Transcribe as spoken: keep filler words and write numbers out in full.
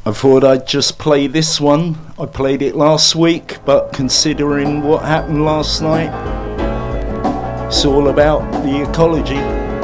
I thought I'd just play this one. I played it last week, but considering what happened last night, it's all about the ecology.